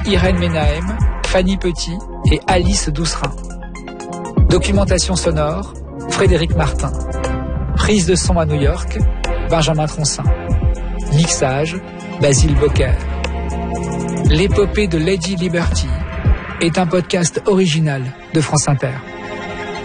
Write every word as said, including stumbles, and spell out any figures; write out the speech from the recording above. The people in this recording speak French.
Irène Ménahem, Fanny Petit et Alice Doucerin. Documentation sonore, Frédéric Martin. Prise de son à New York, Benjamin Troncin. Mixage, Basile Bocquer. L'épopée de Lady Liberty est un podcast original de France Inter.